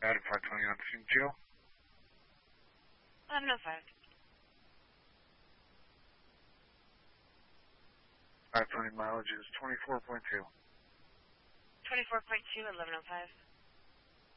Added 520 on St. Joe. 1105. 520 mileage is 24.2. 24.2, 1105.